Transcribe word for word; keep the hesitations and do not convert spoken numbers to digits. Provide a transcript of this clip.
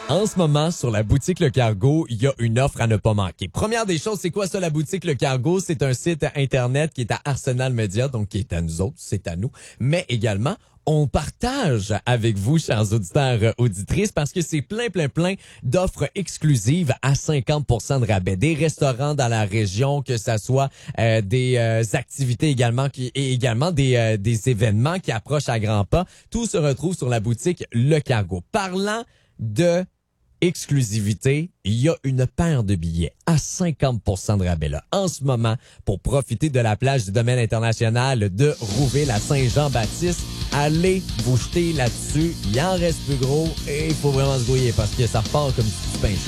En ce moment, sur la boutique Le Cargo, il y a une offre à ne pas manquer. Première des choses, c'est quoi ça, la boutique Le Cargo? C'est un site Internet qui est à Arsenal Media, donc qui est à nous autres, c'est à nous. Mais également, on partage avec vous, chers auditeurs, euh, auditrices, parce que c'est plein, plein, plein d'offres exclusives à cinquante pour cent de rabais. Des restaurants dans la région, que ça soit euh, des euh, activités également, qui, et également des, euh, des événements qui approchent à grands pas. Tout se retrouve sur la boutique Le Cargo. Parlant de exclusivité, il y a une paire de billets à cinquante pour cent de rabais là, en ce moment pour profiter de la plage du domaine international de Rouville à Saint-Jean-Baptiste. Allez vous jeter là-dessus. Il en reste plus gros et il faut vraiment se grouiller parce que ça repart comme du pain chaud.